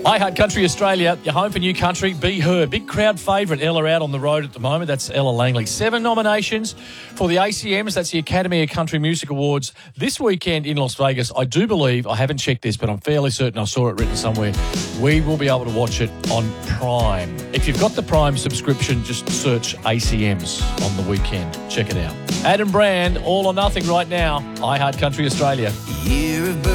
I Heart Country Australia, your home for new country. Be Her. Big crowd favourite. Ella out on the road at the moment. That's Ella Langley. 7 nominations for the ACMs. That's the Academy of Country Music Awards this weekend in Las Vegas. I do believe, I haven't checked this, but I'm fairly certain I saw it written somewhere, we will be able to watch it on Prime. If you've got the Prime subscription, just search ACMs on the weekend. Check it out. Adam Brand, All or Nothing right now. I Heart Country Australia. Year of birth.